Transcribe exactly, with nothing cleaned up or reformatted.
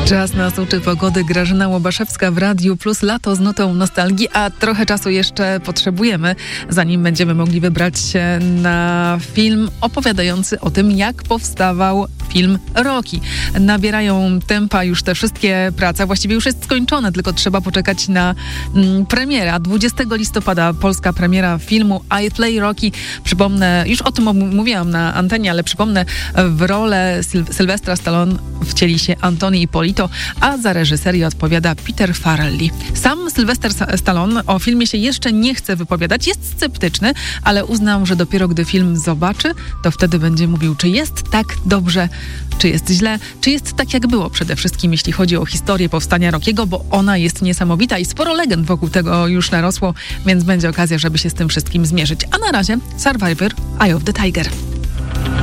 Czas na słuczy pogody. Grażyna Łobaszewska w Radiu Plus. Lato z nutą nostalgii, a trochę czasu jeszcze potrzebujemy, zanim będziemy mogli wybrać się na film opowiadający o tym, jak powstawał film Rocky. Nabierają tempa już te wszystkie prace. Właściwie już jest skończone, tylko trzeba poczekać na mm, premierę. dwudziestego listopada polska premiera filmu I Play Rocky. Przypomnę, już o tym mówiłam na antenie, ale przypomnę, w rolę Syl- Sylwestra Stallone wcieli się Antoni Ippolito, a za reżyserię odpowiada Peter Farrelly. Sam Sylwester Stallone o filmie się jeszcze nie chce wypowiadać. Jest sceptyczny, ale uznał, że dopiero gdy film zobaczy, to wtedy będzie mówił, czy jest tak dobrze, czy jest źle, czy jest tak, jak było przede wszystkim, jeśli chodzi o historię powstania Rockiego, bo ona jest niesamowita i sporo legend wokół tego już narosło, więc będzie okazja, żeby się z tym wszystkim zmierzyć. A na razie Survivor Eye of the Tiger.